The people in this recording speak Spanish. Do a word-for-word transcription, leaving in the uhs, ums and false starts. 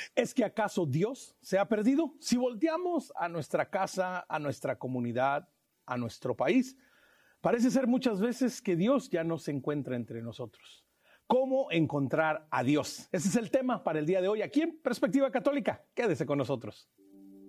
¿Es que acaso Dios se ha perdido? Si volteamos a nuestra casa, a nuestra comunidad, a nuestro país, parece ser muchas veces que Dios ya no se encuentra entre nosotros. ¿Cómo encontrar a Dios? Ese es el tema para el día de hoy aquí en Perspectiva Católica. Quédese con nosotros.